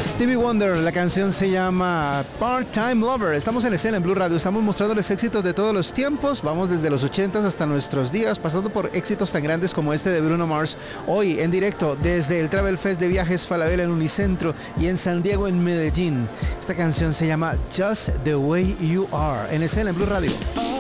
Stevie Wonder, la canción se llama Part-Time Lover. Estamos en escena en Blue Radio, estamos mostrándoles éxitos de todos los tiempos. Vamos desde los 80s hasta nuestros días, pasando por éxitos tan grandes como este de Bruno Mars. Hoy en directo desde el Travel Fest de Viajes Falabella en Unicentro y en San Diego en Medellín. Esta canción se llama Just the Way You Are, en escena en Blue Radio.